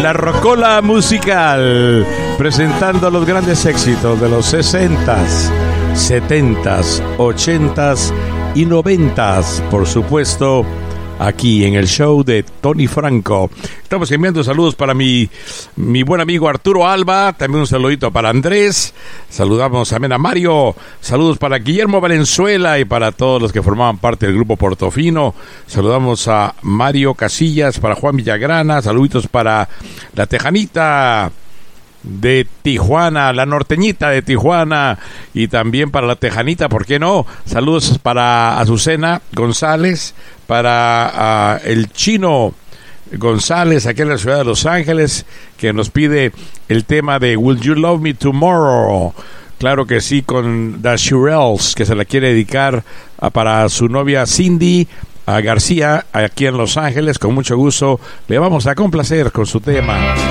La Rocola Musical, presentando los grandes éxitos de los 60s, 70s, 80s y 90s, por supuesto, aquí en el show de Tony Franco. Estamos enviando saludos para mi buen amigo Arturo Alba, también un saludito para Andrés, saludamos también a Mario, saludos para Guillermo Valenzuela y para todos los que formaban parte del grupo Portofino, saludamos a Mario Casillas, para Juan Villagrana, saluditos para la Tejanita de Tijuana, la norteñita de Tijuana, y también para la Tejanita, ¿por qué no? Saludos para Azucena González, para el Chino González, aquí en la ciudad de Los Ángeles, que nos pide el tema de Will You Love Me Tomorrow. Claro que sí, con The Shirelles, que se la quiere dedicar para su novia Cindy García, aquí en Los Ángeles. Con mucho gusto le vamos a complacer con su tema.